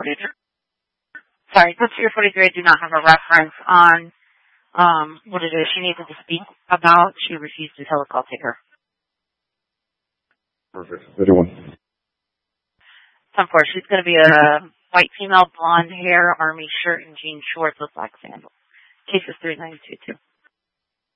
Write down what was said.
43. Sorry, clip 43. I do not have a reference on what it is she needed to speak about. She refused to tell a call taker. Perfect. 31. 10-4. She's going to be a white female, blonde hair, army shirt, and jean shorts with black sandals. Case is 3922.